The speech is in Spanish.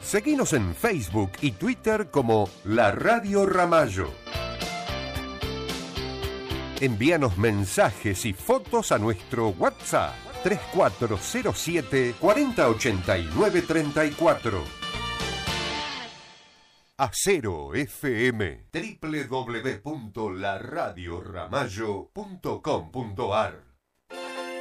Seguinos en Facebook y Twitter como La Radio Ramallo. Envíanos mensajes y fotos a nuestro WhatsApp 3407 4089 34. Acero FM, www.laradioramallo.com.ar.